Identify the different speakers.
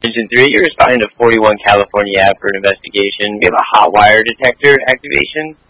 Speaker 1: Division 3, you're responding to 41 California Ave for an investigation. We have a hot wire detector activation.